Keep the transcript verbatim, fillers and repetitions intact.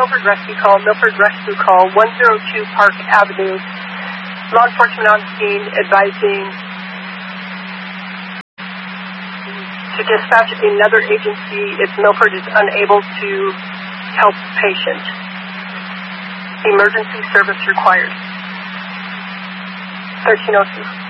Milford Rescue Call, Milford Rescue Call, one oh two Park Avenue. Law enforcement on scene advising to dispatch another agency if Milford is unable to help patient. Emergency service required. thirteen oh two.